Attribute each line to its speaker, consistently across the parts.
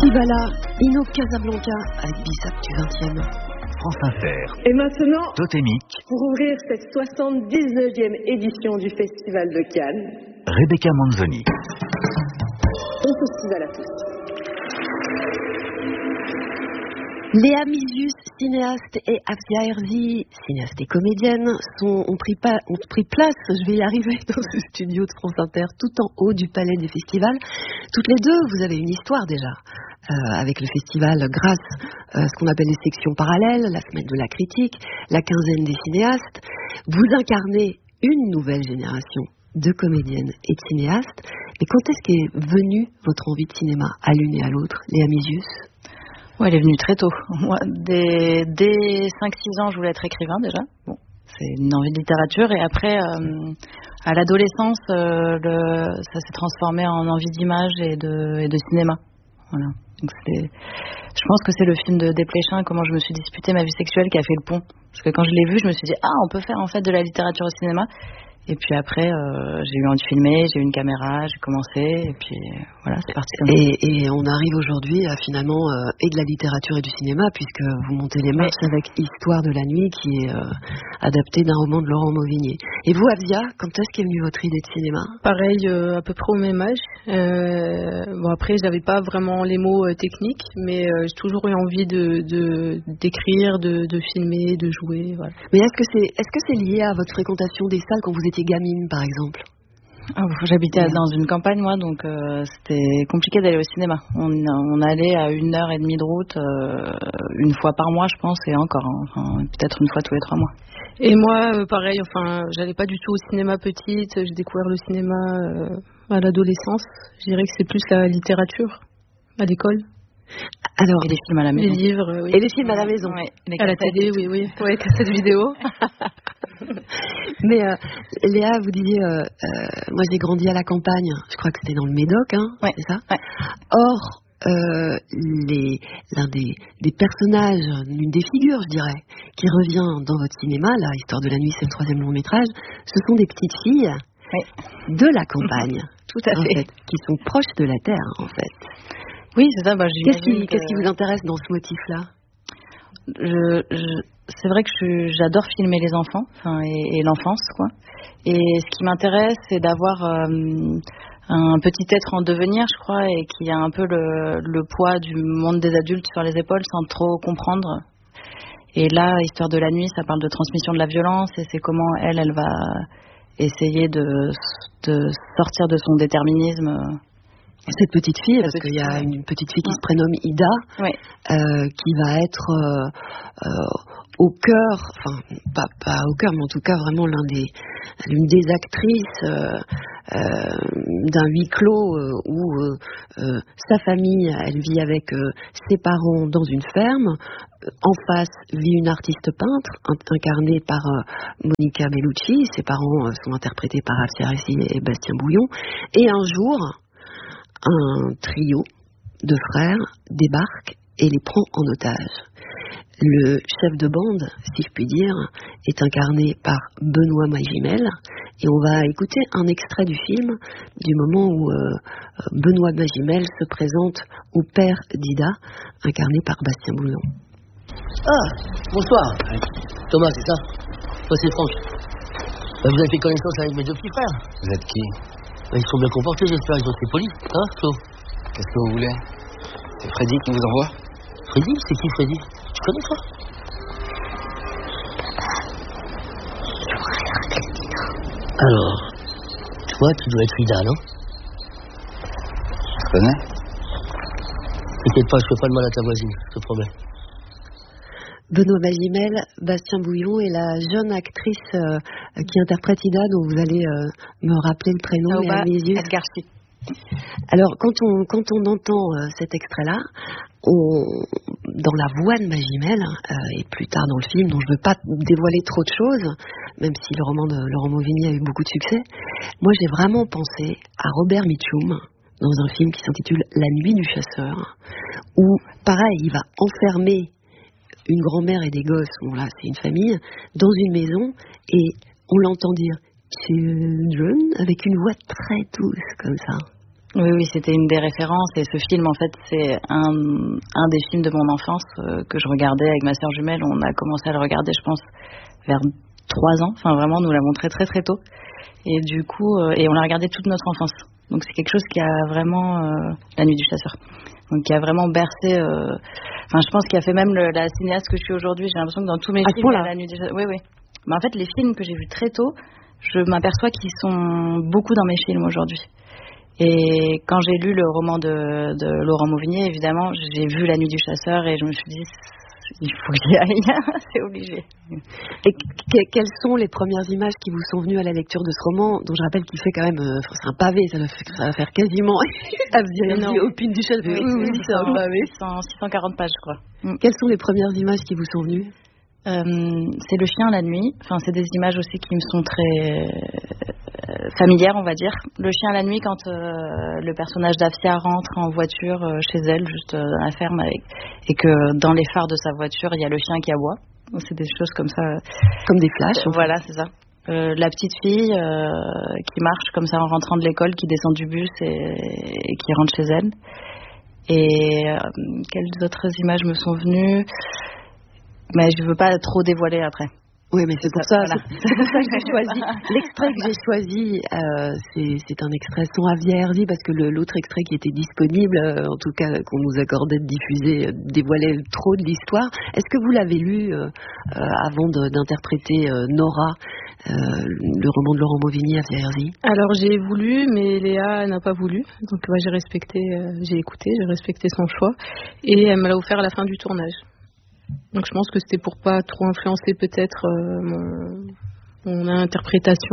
Speaker 1: Dybala, Ino Casablanca avec Bissap du 20e.
Speaker 2: France Inter.
Speaker 3: Et maintenant,
Speaker 2: Totémique.
Speaker 3: Pour ouvrir cette 79e édition du Festival de Cannes,
Speaker 2: Rebecca Manzoni.
Speaker 3: Bon festival à tous.
Speaker 1: Léa Mizius, cinéaste, et Afia Herzi, cinéaste et comédienne, ont pris place, je vais y arriver, dans ce studio de France Inter, tout en haut du palais des festivals. Toutes les deux, vous avez une histoire déjà, avec le festival, grâce à ce qu'on appelle les sections parallèles, la semaine de la critique, la quinzaine des cinéastes. Vous incarnez une nouvelle génération de comédiennes et de cinéastes. Mais quand est-ce qu'est venue votre envie de cinéma, à l'une et à l'autre, Léa Mizius?
Speaker 4: Ouais, elle est venue très tôt. Moi, dès 5-6 ans, je voulais être écrivain déjà. Bon, c'est une envie de littérature. Et après, à l'adolescence, ça s'est transformé en envie d'image et de cinéma. Voilà. Donc je pense que c'est le film de Desplechin, Comment je me suis disputé ma vie sexuelle, qui a fait le pont. Parce que quand je l'ai vu, je me suis dit, on peut faire en fait de la littérature au cinéma. Et puis après, j'ai eu envie de filmer, j'ai eu une caméra, j'ai commencé, et puis voilà, c'est parti comme ça.
Speaker 1: Et on arrive aujourd'hui à finalement et de la littérature et du cinéma, puisque vous montez les marches avec Histoire de la nuit, qui est adapté d'un roman de Laurent Mauvigné. Et vous, Afia, quand est-ce qu'est venue votre idée de cinéma?
Speaker 5: Pareil, à peu près au même âge. Bon, après, j'avais pas vraiment les mots techniques, mais j'ai toujours eu envie d'écrire, de filmer, de jouer. Voilà.
Speaker 1: Mais est-ce que c'est lié à votre fréquentation des salles quand vous étiez gamine, par exemple?
Speaker 4: J'habitais dans une campagne, moi, donc c'était compliqué d'aller au cinéma. On allait à 1h30 de route, une fois par mois, je pense, et encore, peut-être une fois tous les 3 mois.
Speaker 5: Et moi, pareil, j'allais pas du tout au cinéma petite. J'ai découvert le cinéma à l'adolescence. Je dirais que c'est plus la littérature à l'école.
Speaker 1: Alors,
Speaker 4: et les films à la maison.
Speaker 5: Les livres, oui.
Speaker 1: Et les films à la maison.
Speaker 4: Ouais,
Speaker 5: à la télé, oui. Ouais, cassette vidéo.
Speaker 1: Mais Léa, vous disiez, moi j'ai grandi à la campagne, je crois que c'était dans le Médoc,
Speaker 4: ouais.
Speaker 1: C'est ça?
Speaker 4: Ouais.
Speaker 1: Or, l'un des personnages, l'une des figures, je dirais, qui revient dans votre cinéma, là, Histoire de la nuit, c'est le 3e long métrage, ce sont des petites filles de la campagne,
Speaker 4: tout à fait,
Speaker 1: qui sont proches de la terre, en fait.
Speaker 4: Oui, c'est ça.
Speaker 1: Qu'est-ce qui vous intéresse dans ce motif-là?
Speaker 4: C'est vrai que j'adore filmer les enfants, et l'enfance, quoi. Et ce qui m'intéresse, c'est d'avoir un petit être en devenir, je crois, et qui a un peu le poids du monde des adultes sur les épaules sans trop comprendre. Et là, Histoire de la nuit, ça parle de transmission de la violence, et c'est comment elle va essayer de sortir de son déterminisme.
Speaker 1: Cette petite fille, parce qu'il y a une petite fille qui se prénomme Ida, qui va être au cœur, pas au cœur, mais en tout cas vraiment l'une des actrices d'un huis clos où sa famille, elle vit avec ses parents dans une ferme. En face vit une artiste peintre incarnée par Monica Bellucci. Ses parents sont interprétés par Afia Herzi et Bastien Bouillon. Et un jour, un trio de frères débarque et les prend en otage. Le chef de bande, si je puis dire, est incarné par Benoît Magimel, et on va écouter un extrait du film du moment où Benoît Magimel se présente au père d'Ida, incarné par Bastien Bouillon.
Speaker 6: Bonsoir. Thomas, c'est ça? Moi, c'est Franck. Vous avez fait connaissance avec mes 2 petits frères.
Speaker 7: Vous êtes qui?
Speaker 6: Ils sont bien comportés, j'espère, ils ont été polis, Flo?
Speaker 7: Qu'est-ce que vous voulez? C'est Freddy qui vous envoie?
Speaker 6: Freddy? C'est qui Freddy? Tu connais toi? Alors, toi, tu dois être Ida, non?
Speaker 7: Je connais.
Speaker 6: T'inquiète pas, je fais pas de mal à ta voisine, je te promets.
Speaker 1: Benoît Magimel, Bastien Bouillon et la jeune actrice qui interprète Ida, dont vous allez me rappeler le prénom à mes yeux. Alors, quand on entend cet extrait-là, dans la voix de Magimel, et plus tard dans le film, dont je ne veux pas dévoiler trop de choses, même si le roman de Laurent Mauvigny a eu beaucoup de succès, moi j'ai vraiment pensé à Robert Mitchum, dans un film qui s'intitule La nuit du chasseur, où, pareil, il va enfermer une grand-mère et des gosses, bon là c'est une famille, dans une maison, et on l'entend dire « Children » avec une voix très douce comme ça.
Speaker 4: Oui, c'était une des références et ce film en fait c'est un des films de mon enfance que je regardais avec ma sœur jumelle. On a commencé à le regarder je pense vers 3 ans, enfin vraiment on nous l'a montré très très tôt et du coup et on l'a regardé toute notre enfance. Donc c'est quelque chose qui a vraiment La Nuit du Chasseur. Donc qui a vraiment bercé je pense qu'il a fait même la cinéaste que je suis aujourd'hui. J'ai l'impression que dans tous mes films il y a La Nuit du Chasseur. Oui. Mais en fait les films que j'ai vus très tôt, je m'aperçois qu'ils sont beaucoup dans mes films aujourd'hui. Et quand j'ai lu le roman de Laurent Mauvigné, évidemment, j'ai vu La Nuit du Chasseur et je me suis dit, il faut que j'y aille, c'est obligé.
Speaker 1: Et quelles sont les premières images qui vous sont venues à la lecture de ce roman, dont je rappelle qu'il fait quand même, c'est un pavé, ça va faire quasiment au Pin du Chasseur.
Speaker 4: Oui, c'est un pavé. 640 pages, je crois.
Speaker 1: Quelles sont les premières images qui vous sont venues?
Speaker 4: C'est le chien la nuit. Enfin, c'est des images aussi qui me sont très familières, on va dire. Le chien la nuit, quand le personnage d'Afia rentre en voiture chez elle, juste dans la ferme, et que dans les phares de sa voiture, il y a le chien qui aboie. Donc, c'est des choses comme ça.
Speaker 1: Comme des flashs.
Speaker 4: Voilà, c'est ça. La petite fille qui marche comme ça en rentrant de l'école, qui descend du bus et qui rentre chez elle. Et quelles autres images me sont venues? Mais je veux pas trop dévoiler après.
Speaker 1: Oui, mais c'est pour ça que j'ai choisi. L'extrait que j'ai choisi, c'est un extrait sans Avier Herzi, parce que l'autre extrait qui était disponible, en tout cas qu'on nous accordait de diffuser, dévoilait trop de l'histoire. Est-ce que vous l'avez lu avant d'interpréter Nora, le roman de Laurent Mauvigny, Avier Herzi?
Speaker 5: Alors j'ai voulu, mais Léa n'a pas voulu. Donc j'ai respecté, j'ai écouté, j'ai respecté son choix, et elle me l'a offert à la fin du tournage. Donc je pense que c'était pour pas trop influencer peut-être mon interprétation.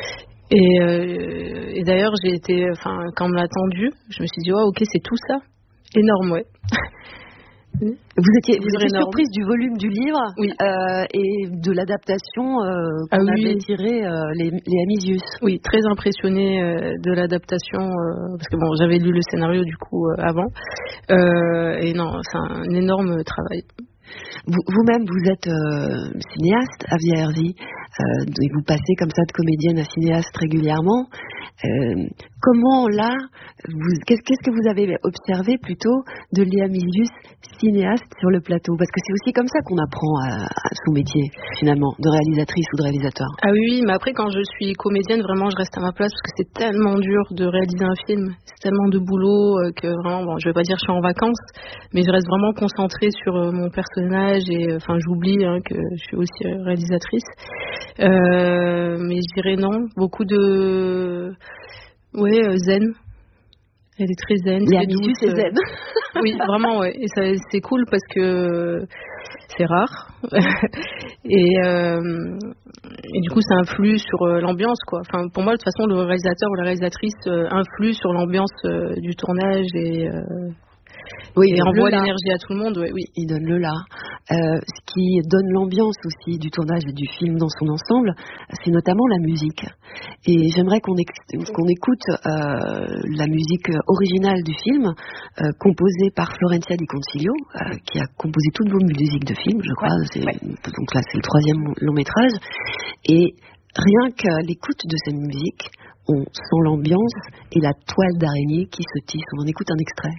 Speaker 5: Et d'ailleurs quand on me l'a tendu, je me suis dit ok, c'est tout ça, énorme, ouais.
Speaker 1: Vous étiez surprise du volume du livre, oui. Et de l'adaptation qu'on avait tirée les Amisius.
Speaker 5: Oui, très impressionnée de l'adaptation parce que j'avais lu le scénario du coup avant. Et non, c'est un énorme travail.
Speaker 1: Vous-même, vous êtes cinéaste, Avier Herzi, et vous passez comme ça de comédienne à cinéaste régulièrement. Comment là, qu'est-ce que vous avez observé plutôt de Léa Milius, cinéaste sur le plateau? Parce que c'est aussi comme ça qu'on apprend à son métier, finalement, de réalisatrice ou de réalisateur.
Speaker 5: Ah oui, mais après quand je suis comédienne, vraiment je reste à ma place parce que c'est tellement dur de réaliser un film. C'est tellement de boulot que vraiment, je vais pas dire que je suis en vacances, mais je reste vraiment concentrée sur mon personnage et j'oublie que je suis aussi réalisatrice. Mais je dirais non, beaucoup de zen. Elle est très zen.
Speaker 1: Léa Milius, c'est zen.
Speaker 5: Oui, vraiment, ouais. Et ça, c'est cool parce que c'est rare. Et du coup, ça influe sur l'ambiance, quoi. Enfin, pour moi, de toute façon, le réalisateur ou la réalisatrice influe sur l'ambiance du tournage et envoie l'énergie à tout le monde. Oui,
Speaker 1: il donne le là. Ce qui donne l'ambiance aussi du tournage et du film dans son ensemble, c'est notamment la musique. Et j'aimerais qu'on écoute la musique originale du film, composée par Florencia Di Concilio, qui a composé toutes vos musiques de film, je crois. Donc là, c'est le 3e long métrage. Et rien qu'à l'écoute de cette musique, on sent l'ambiance et la toile d'araignée qui se tisse. On en écoute un extrait.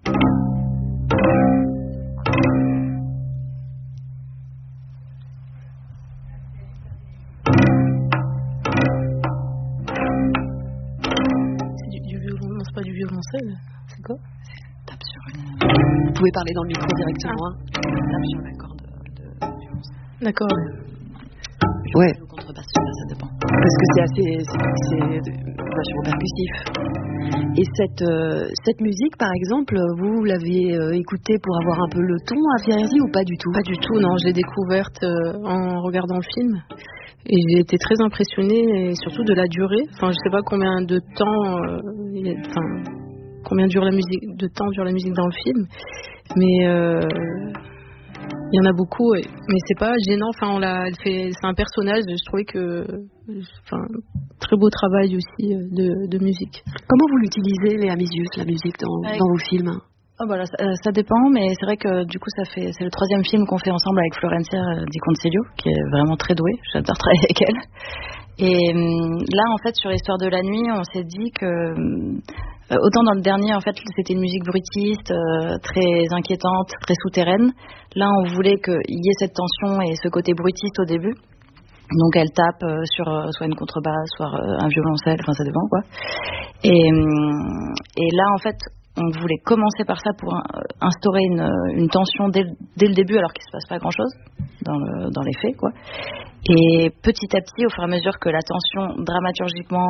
Speaker 5: C'est du violon, non, c'est pas du violoncelle, c'est quoi?
Speaker 4: Tape sur
Speaker 1: Vous pouvez parler dans le micro directement.
Speaker 4: Tape sur la corde de violoncelle.
Speaker 5: D'accord.
Speaker 1: Ouais.
Speaker 4: Ou contrebasse, ça dépend.
Speaker 1: Parce que c'est vachement percussif. Et cette musique, par exemple, vous l'avez écoutée pour avoir un peu le ton à Avier Herzi ou pas du tout?
Speaker 5: Pas du tout, non. Je l'ai découverte en regardant le film. Et j'ai été très impressionnée, et surtout de la durée. Enfin, je sais pas combien de temps, combien dure la musique dans le film. Mais il y en a beaucoup, mais c'est pas gênant. Enfin, c'est un personnage. Je trouvais que, très beau travail aussi de musique.
Speaker 1: Comment vous l'utilisez, Léa Milius, la musique dans vos films?
Speaker 4: Ça dépend, mais c'est vrai que du coup, c'est le 3e film qu'on fait ensemble avec Florencia Di Concilio, qui est vraiment très douée. J'adore travailler avec elle. Et là, en fait, sur l'histoire de la nuit, on s'est dit que Autant dans le dernier, en fait, c'était une musique bruitiste, très inquiétante, très souterraine. Là, on voulait qu'il y ait cette tension et ce côté bruitiste au début. Donc, elle tape sur soit une contrebasse, soit un violoncelle, enfin, ça dépend, quoi. Et là, en fait, on voulait commencer par ça pour instaurer une tension dès le début, alors qu'il se passe pas grand-chose dans les faits, quoi. Et petit à petit, au fur et à mesure que la tension dramaturgiquement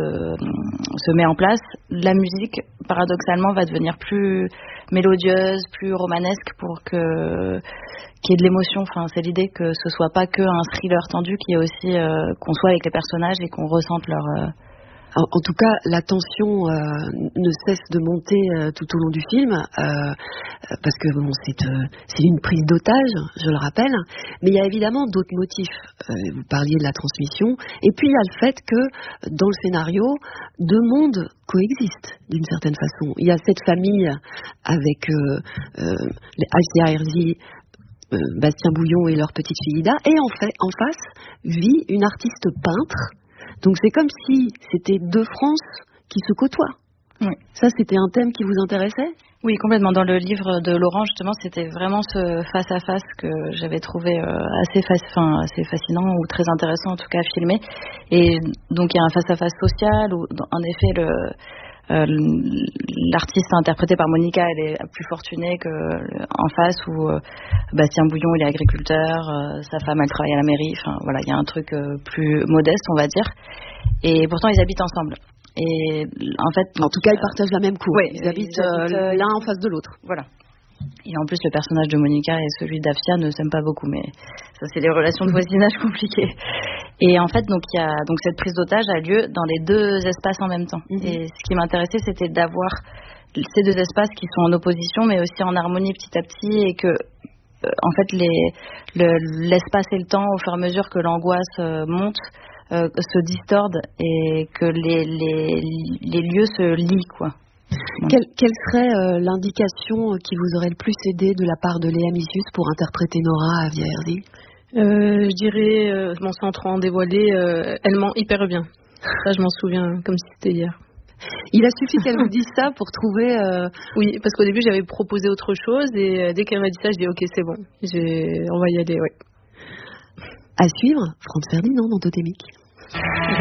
Speaker 4: se met en place, la musique, paradoxalement, va devenir plus mélodieuse, plus romanesque pour qu'il y ait de l'émotion. Enfin, c'est l'idée que ce soit pas que un thriller tendu, qu'il y ait aussi qu'on soit avec les personnages et qu'on ressente leur...
Speaker 1: En tout cas, la tension ne cesse de monter tout au long du film, parce que bon, c'est une prise d'otage, je le rappelle, mais il y a évidemment d'autres motifs. Vous parliez de la transmission, et puis il y a le fait que dans le scénario, deux mondes coexistent d'une certaine façon. Il y a cette famille avec les Asia Herzi, Bastien Bouillon et leur petite fille Ida, et en face vit une artiste peintre. Donc c'est comme si c'était deux France qui se côtoient.
Speaker 4: Oui.
Speaker 1: Ça, c'était un thème qui vous intéressait ?
Speaker 4: Oui, complètement. Dans le livre de Laurent, justement, c'était vraiment ce face-à-face que j'avais trouvé assez fascinant ou très intéressant, en tout cas, à filmer. Et donc, il y a un face-à-face social où, en effet, l'artiste interprété par Monica, elle est plus fortunée qu'en face où Bastien Bouillon, il est agriculteur, sa femme, elle travaille à la mairie. Enfin, voilà, il y a un truc plus modeste, on va dire. Et pourtant, ils habitent ensemble. Et en fait,
Speaker 1: en tout cas, ils partagent la même cour.
Speaker 4: Oui,
Speaker 1: ils habitent l'un en face de l'autre.
Speaker 4: Voilà. Et en plus, le personnage de Monica et celui d'Afia ne s'aiment pas beaucoup, mais ça, c'est les relations de voisinage compliquées. Et en fait, donc cette prise d'otage a lieu dans les deux espaces en même temps. Et ce qui m'intéressait, c'était d'avoir ces deux espaces qui sont en opposition, mais aussi en harmonie petit à petit, et que en fait, l'espace et le temps, au fur et à mesure que l'angoisse monte, se distordent et que les lieux se lient, quoi.
Speaker 1: Quelle serait l'indication qui vous aurait le plus aidé de la part de Léa Missius pour interpréter Nora Avia Herzi ?
Speaker 5: Je dirais, sans trop en dévoiler, elle ment hyper bien. Ça, je m'en souviens comme si c'était hier.
Speaker 1: Il a suffi qu'elle vous dise ça pour trouver...
Speaker 5: Oui, parce qu'au début, j'avais proposé autre chose et dès qu'elle m'a dit ça, je dis ok, c'est bon, on va y aller, ouais.
Speaker 1: À suivre, Franz Ferdinand dans Totémique.